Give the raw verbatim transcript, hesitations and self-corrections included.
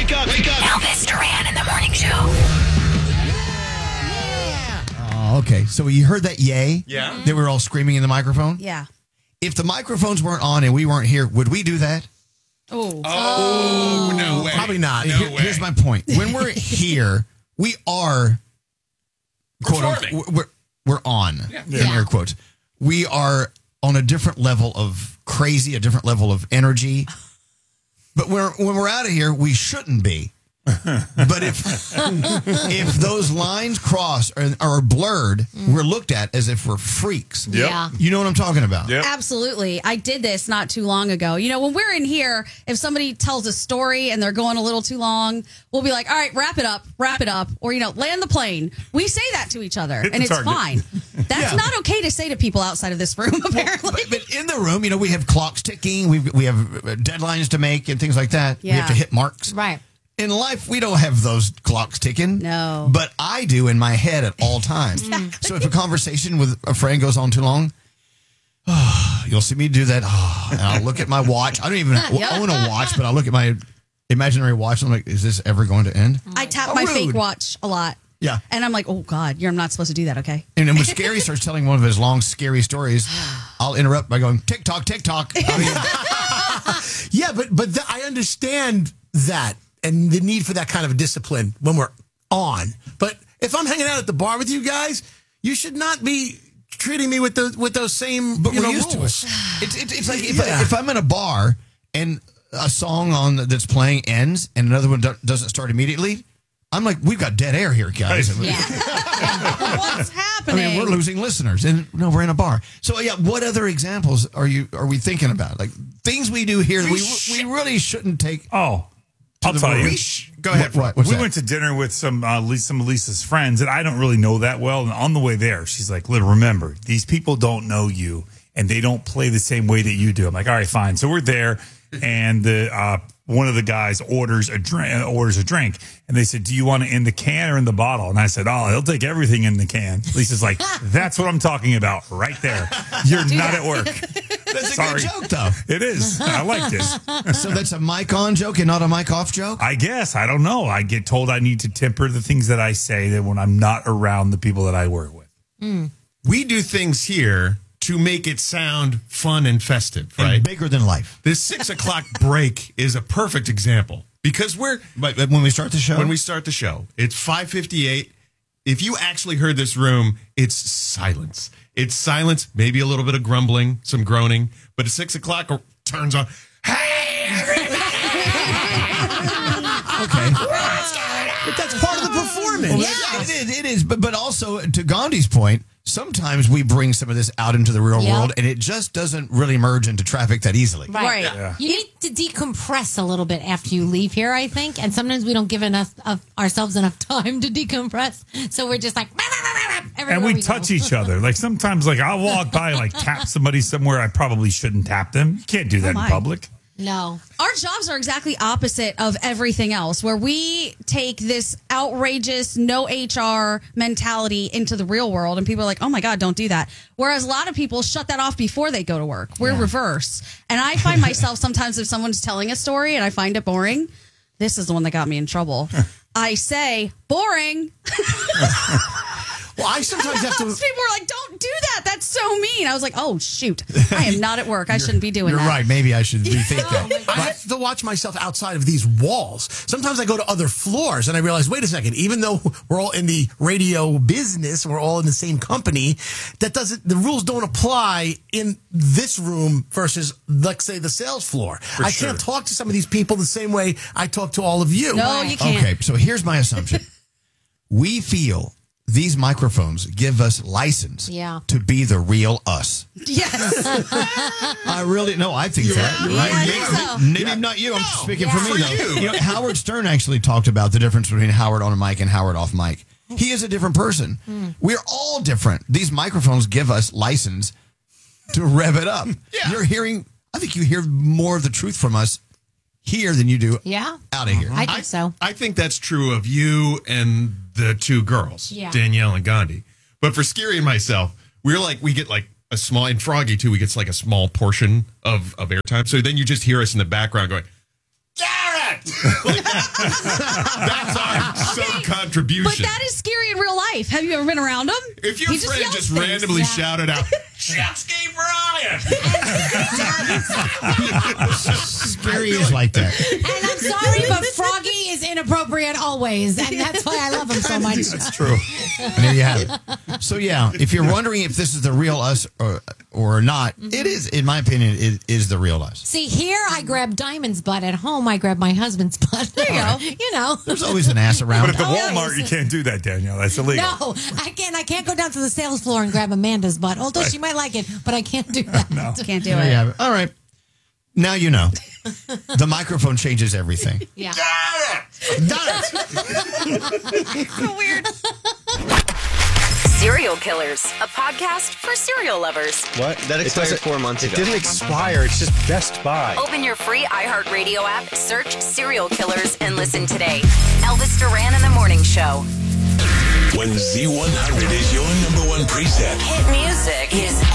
Wake up, wake up. Elvis Duran in the morning show. Oh, okay. So you heard that yay? Yeah. They were all screaming in the microphone? Yeah. If the microphones weren't on and we weren't here, would we do that? Oh. Oh, no way. Probably not. No Here- way. Here's my point. When we're here, we are quote Performing. unquote, we're, we're on Yeah. in air quotes. We are on a different level of crazy, a different level of energy. But we're, when we're out of here, we shouldn't be. But if if those lines cross or are blurred, we're looked at as if we're freaks. Yep. Yeah. You know what I'm talking about? Yep. Absolutely. I did this not too long ago. You know, when we're in here, if somebody tells a story and they're going a little too long, we'll be like, all right, wrap it up, wrap it up, or, you know, land the plane. We say that to each other, Hit the and it's target. fine. That's Yeah. not okay to say to people outside of this room, apparently. But, but in the room, you know, we have clocks ticking, we we have deadlines to make and things like that. We Yeah. have to hit marks. Right. In life, we don't have those clocks ticking. No. But I do in my head at all times. So if a conversation with a friend goes on too long, oh, you'll see me do that. Oh, and I'll look at my watch. I don't even own a watch, but I'll look at my imaginary watch and I'm like, is this ever going to end? I tap How my rude. fake watch a lot. Yeah. And I'm like, oh, God, you're not supposed to do that, okay? And then when Scary starts telling one of his long, scary stories, I'll interrupt by going, TikTok, TikTok. I mean, Yeah, but but th- I understand that and the need for that kind of discipline when we're on. But if I'm hanging out at the bar with you guys, you should not be treating me with the with those same but you we're know, used rules. to it. It's, it's, it's like if, Yeah. I, if I'm in a bar and a song on that's playing ends and another one do- doesn't start immediately, I'm like, we've got dead air here, guys. Yeah. What's I happening? mean, we're losing listeners, and no, we're in a bar. So, yeah, what other examples are you are we thinking about? Like things we do here, that we we really shouldn't take. Oh, I'll the tell you. room. Go ahead. What? What's we that? went to dinner with some uh, Lisa- some of Lisa's friends that I don't really know that well. And on the way there, she's like, "Little, remember, these people don't know you, and they don't play the same way that you do." I'm like, "All right, fine." So we're there, and the uh, one of the guys orders a drink. Orders a drink, and they said, "Do you want it in the can or in the bottle?" And I said, "Oh, he'll take everything in the can." Lisa's like, "That's what I'm talking about, right there. You're not at work." That's a Sorry. good joke, though. It is. I like this. So that's a mic on joke and not a mic off joke. I guess. I don't know. I get told I need to temper the things that I say that when I'm not around the people that I work with. We do things here to make it sound fun and festive, And right? bigger than life. This six o'clock break is a perfect example because we're But, but when we start the show, when we start the show, it's five fifty-eight. If you actually heard this room, it's silence. It's silence, maybe a little bit of grumbling, some groaning, but at six o'clock it turns on. Hey, okay. But that's part of the performance. Yeah, it is. It is. But but also to Gandhi's point, sometimes we bring some of this out into the real Yeah. world, and it just doesn't really merge into traffic that easily. Right. Right. You need to decompress a little bit after you leave here, I think. And sometimes we don't give enough of ourselves enough time to decompress. So we're just like, everywhere And we, we touch go. each other. Like sometimes, like I'll walk by, like tap somebody somewhere I probably shouldn't tap them. You can't do that in my. public. No. Our jobs are exactly opposite of everything else, where we take this outrageous, no H R mentality into the real world, and people are like, oh my God, don't do that. Whereas a lot of people shut that off before they go to work. We're reverse. And I find myself sometimes if someone's telling a story and I find it boring, this is the one that got me in trouble. I say, boring. Well, I sometimes have to. People were like, don't do that. That's so mean. I was like, oh, shoot. I am not at work. I shouldn't be doing You're that. right. Maybe I should rethink that. I have to watch myself outside of these walls. Sometimes I go to other floors and I realize, wait a second, even though we're all in the radio business, we're all in the same company, that doesn't, the rules don't apply in this room versus, let's say, the sales floor. I sure. can't talk to some of these people the same way I talk to all of you. No, you can't. Okay, so here's my assumption. We feel these microphones give us license Yeah. to be the real us. Yes. I really no, I think that. Yeah, I think so. Maybe, maybe not you. I'm speaking for me For though. you. You know, Howard Stern actually talked about the difference between Howard on a mic and Howard off mic. He is a different person. We're all different. These microphones give us license to rev it up. Yeah. You're hearing. I think you hear more of the truth from us here than you do Yeah. out of here. I think so. I think that's true of you and the two girls, Yeah. Danielle and Gandhi. But for Scary and myself, we're like, we get like a small, and Froggy too, we get like a small portion of, of airtime. So then you just hear us in the background going, Garrett! Like that. That's our sub contribution. But that is scary in real life. Have you ever been around him? If your He friend yells just things. randomly Yeah. shouted out, Jet Ski Brian! Scary is like that. And I'm sorry, but Froggy is inappropriate always, and that's why I love him so much. That's true. And there you have it. So yeah, if you're wondering if this is the real us or or not, it is. In my opinion, it is the real us. See, here I grab Diamond's butt. At home, I grab my husband's butt. There you go. You know. There's always an ass around. But at the Oh, Walmart, you can't do that, Danielle. That's illegal. No, I can't. I can't go down to the sales floor and grab Amanda's butt. Although she might like it, but I can't do that. No. Can't do There you it. have it. All right. Now you know. The microphone changes everything. Yeah. Done it. So weird. Serial Killers, a podcast for serial lovers. What? That expired doesn't- four months It ago. didn't expire. It's just Best Buy. Open your free iHeartRadio app, search Serial Killers, and listen today. Elvis Duran in the Morning Show. When Z one hundred is your number one preset. Hit music is